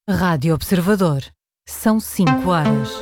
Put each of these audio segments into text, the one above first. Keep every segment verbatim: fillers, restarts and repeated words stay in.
Rádio Observador. São cinco horas.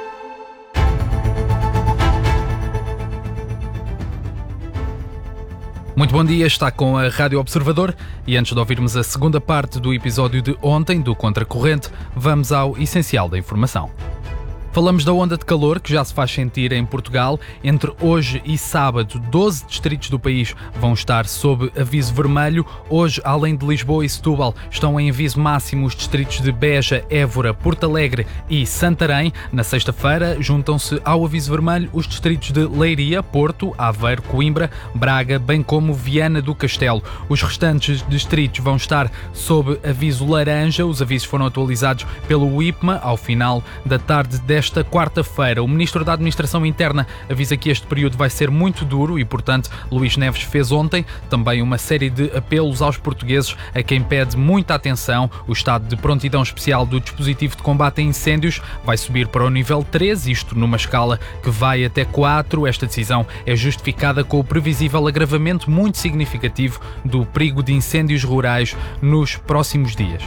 Muito bom dia, está com a Rádio Observador e antes de ouvirmos a segunda parte do episódio de ontem do Contracorrente, vamos ao essencial da informação. Falamos da onda de calor que já se faz sentir em Portugal. Entre hoje e sábado, doze distritos do país vão estar sob aviso vermelho. Hoje, além de Lisboa e Setúbal, estão em aviso máximo os distritos de Beja, Évora, Porto Alegre e Santarém. Na sexta-feira, juntam-se ao aviso vermelho os distritos de Leiria, Porto, Aveiro, Coimbra, Braga, bem como Viana do Castelo. Os restantes distritos vão estar sob aviso laranja. Os avisos foram atualizados pelo I P M A ao final da tarde desta Esta quarta-feira. O Ministro da Administração Interna avisa que este período vai ser muito duro e, portanto, Luís Neves fez ontem também uma série de apelos aos portugueses a quem pede muita atenção. O estado de prontidão especial do dispositivo de combate a incêndios vai subir para o nível três, isto numa escala que vai até quatro. Esta decisão é justificada com o previsível agravamento muito significativo do perigo de incêndios rurais nos próximos dias.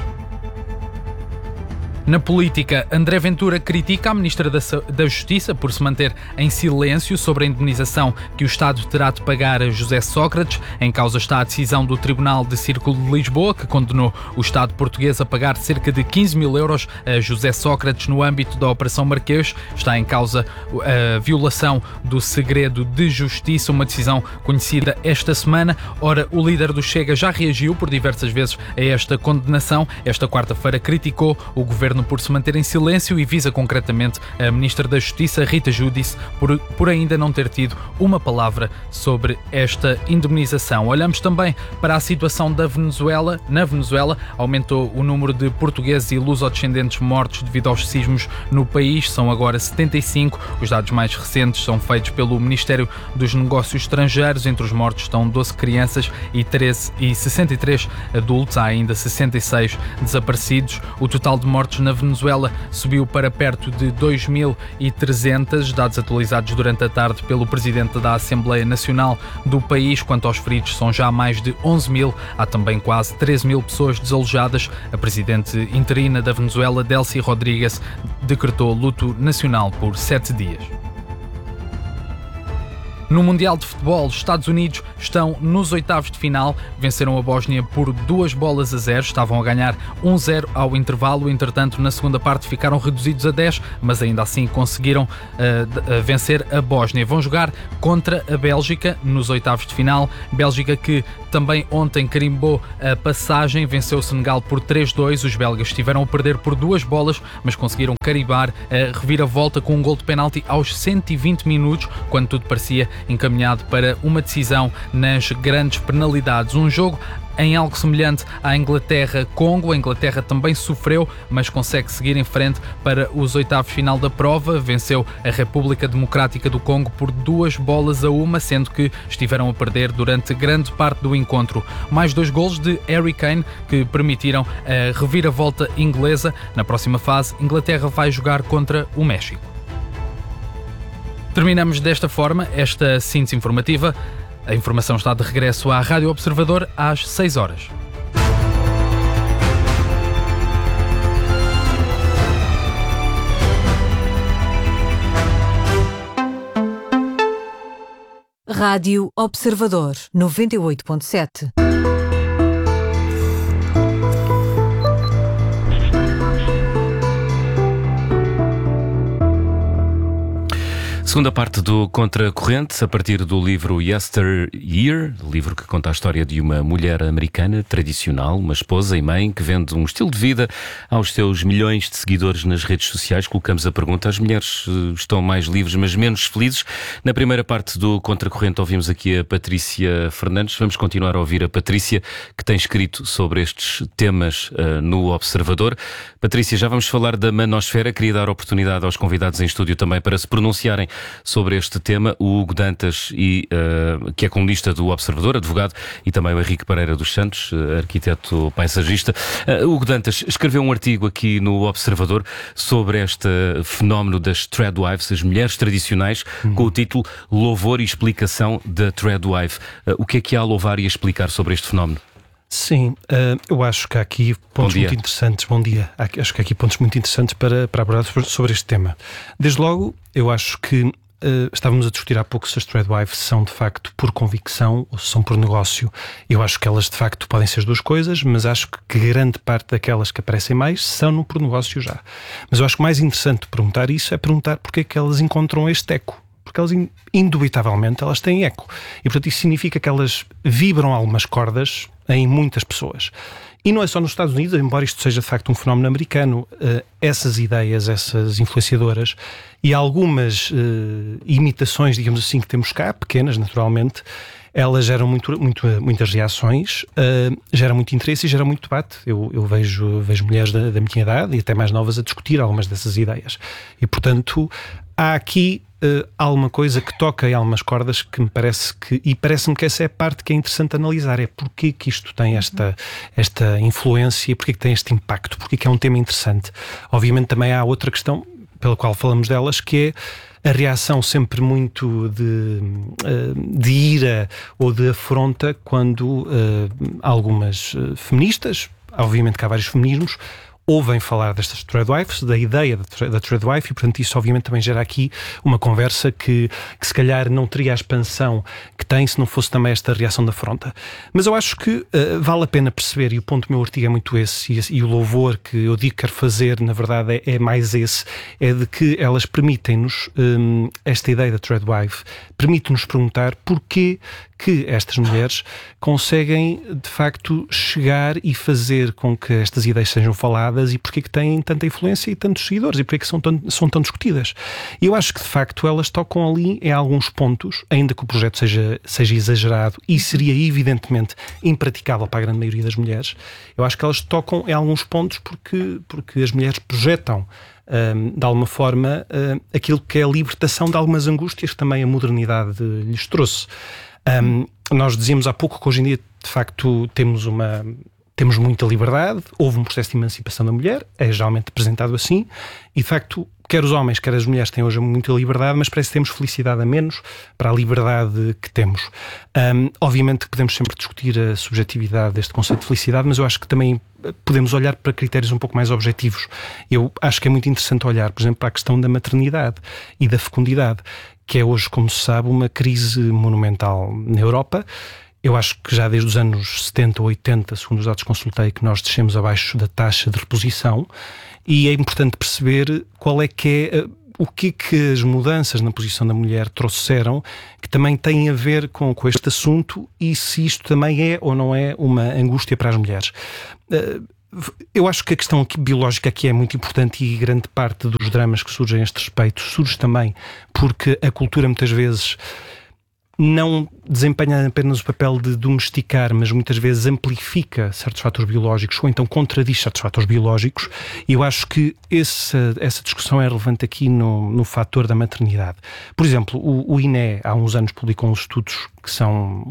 Na política, André Ventura critica a Ministra da, da Justiça por se manter em silêncio sobre a indemnização que o Estado terá de pagar a José Sócrates. Em causa está a decisão do Tribunal de Círculo de Lisboa, que condenou o Estado português a pagar cerca de quinze mil euros a José Sócrates no âmbito da Operação Marquês. Está em causa a violação do segredo de justiça, uma decisão conhecida esta semana. Ora, o líder do Chega já reagiu por diversas vezes a esta condenação. Esta quarta-feira criticou o governo por se manter em silêncio e visa concretamente a Ministra da Justiça, Rita Giudice, por, por ainda não ter tido uma palavra sobre esta indemnização. Olhamos também para a situação da Venezuela. Na Venezuela, aumentou o número de portugueses e luso-descendentes mortos devido aos sismos no país. São agora setenta e cinco. Os dados mais recentes são feitos pelo Ministério dos Negócios Estrangeiros. Entre os mortos estão doze crianças e, treze, e sessenta e três adultos. Há ainda sessenta e seis desaparecidos. O total de mortos na Venezuela subiu para perto de dois mil e trezentos, dados atualizados durante a tarde pelo Presidente da Assembleia Nacional do país. Quanto aos feridos, são já mais de onze mil. Há também quase treze mil pessoas desalojadas. A Presidente interina da Venezuela, Delcy Rodrigues, decretou luto nacional por sete dias. No Mundial de Futebol, os Estados Unidos estão nos oitavos de final. Venceram a Bósnia por duas bolas a zero. Estavam a ganhar um zero ao intervalo. Entretanto, na segunda parte ficaram reduzidos a dez, mas ainda assim conseguiram uh, vencer a Bósnia. Vão jogar contra a Bélgica nos oitavos de final. Bélgica que também ontem carimbou a passagem, venceu o Senegal por três a dois. Os belgas estiveram a perder por duas bolas, mas conseguiram carimbar a reviravolta com um gol de penalti aos cento e vinte minutos, quando tudo parecia encaminhado para uma decisão nas grandes penalidades. Um jogo em algo semelhante à Inglaterra-Congo. A Inglaterra também sofreu, mas consegue seguir em frente para os oitavos final da prova. Venceu a República Democrática do Congo por duas bolas a uma, sendo que estiveram a perder durante grande parte do encontro. Mais dois golos de Harry Kane que permitiram a reviravolta inglesa. Na próxima fase, Inglaterra vai jogar contra o México. Terminamos desta forma esta síntese informativa. A informação está de regresso à Rádio Observador às seis horas. Rádio Observador noventa e oito ponto sete. Segunda parte do Contracorrente, a partir do livro Yesteryear, livro que conta a história de uma mulher americana tradicional, uma esposa e mãe que vende um estilo de vida aos seus milhões de seguidores nas redes sociais. Colocamos a pergunta: as mulheres estão mais livres, mas menos felizes? Na primeira parte do Contracorrente ouvimos aqui a Patrícia Fernandes. Vamos continuar a ouvir a Patrícia, que tem escrito sobre estes temas uh, no Observador. Patrícia, já vamos falar da manosfera. Queria dar oportunidade aos convidados em estúdio também para se pronunciarem sobre este tema. O Hugo Dantas, e, uh, que é colunista do Observador, advogado, e também o Henrique Pereira dos Santos, uh, arquiteto paisagista. Uh, Hugo Dantas escreveu um artigo aqui no Observador sobre este fenómeno das threadwives, as mulheres tradicionais, uhum. com o título Louvor e Explicação da Threadwife. Uh, o que é que há a louvar e a explicar sobre este fenómeno? Sim, uh, eu acho que há aqui pontos muito interessantes. Bom dia. Há, acho que há aqui pontos muito interessantes para, para abordar sobre, sobre este tema. Desde logo, eu acho que uh, estávamos a discutir há pouco se as threadwives são de facto por convicção ou se são por negócio. Eu acho que elas de facto podem ser as duas coisas, mas acho que grande parte daquelas que aparecem mais são no por negócio já. Mas eu acho que mais interessante de perguntar isso é perguntar porque é que elas encontram este eco. Porque elas, indubitavelmente, elas têm eco. E, portanto, isso significa que elas vibram algumas cordas em muitas pessoas. E não é só nos Estados Unidos, embora isto seja, de facto, um fenómeno americano, uh, essas ideias, essas influenciadoras e algumas uh, imitações, digamos assim, que temos cá, pequenas, naturalmente, elas geram muito, muito, muitas reações, uh, geram muito interesse e geram muito debate. Eu, eu vejo, vejo mulheres da, da minha idade e até mais novas a discutir algumas dessas ideias. E, portanto, há aqui uh, alguma coisa que toca em algumas cordas que me parece que... E parece-me que essa é a parte que é interessante analisar. É porque que isto tem esta, esta influência, porque que tem este impacto, porque que é um tema interessante. Obviamente também há outra questão pela qual falamos delas, que é a reação sempre muito de, de ira ou de afronta quando uh, algumas uh, feministas, obviamente que há vários feminismos, ouvem falar destas threadwives, da ideia da threadwife, e portanto isso obviamente também gera aqui uma conversa que, que se calhar não teria a expansão que tem se não fosse também esta reação da afronta. Mas eu acho que uh, vale a pena perceber, e o ponto do meu artigo é muito esse, e, e o louvor que eu digo que quero fazer, na verdade, é, é mais esse, é de que elas permitem-nos, um, esta ideia da threadwife, permite-nos perguntar porquê que estas mulheres conseguem, de facto, chegar e fazer com que estas ideias sejam faladas e porque que têm tanta influência e tantos seguidores e porque que são tão, são tão discutidas. E eu acho que, de facto, elas tocam ali em alguns pontos, ainda que o projeto seja, seja exagerado e seria, evidentemente, impraticável para a grande maioria das mulheres. Eu acho que elas tocam em alguns pontos porque, porque as mulheres projetam Um, de alguma forma, uh, aquilo que é a libertação de algumas angústias que também a modernidade lhes trouxe. Um, nós dizíamos há pouco que hoje em dia, de facto, temos uma... Temos muita liberdade, houve um processo de emancipação da mulher, é geralmente apresentado assim, e de facto, quer os homens, quer as mulheres têm hoje muita liberdade, mas parece que temos felicidade a menos para a liberdade que temos. Um, obviamente que podemos sempre discutir a subjetividade deste conceito de felicidade, mas eu acho que também podemos olhar para critérios um pouco mais objetivos. Eu acho que é muito interessante olhar, por exemplo, para a questão da maternidade e da fecundidade, que é hoje, como se sabe, uma crise monumental na Europa. Eu acho que já desde os anos setenta ou oitenta, segundo os dados que consultei, que nós descemos abaixo da taxa de reposição, e é importante perceber qual é que é, o que é que as mudanças na posição da mulher trouxeram, que também têm a ver com, com este assunto, e se isto também é ou não é uma angústia para as mulheres. Eu acho que a questão aqui, biológica aqui é muito importante, e grande parte dos dramas que surgem a este respeito surge também porque a cultura muitas vezes não desempenha apenas o papel de domesticar, mas muitas vezes amplifica certos fatores biológicos ou então contradiz certos fatores biológicos, e eu acho que essa, essa discussão é relevante aqui no, no fator da maternidade. Por exemplo, o, o I N E há uns anos publicou uns estudos que são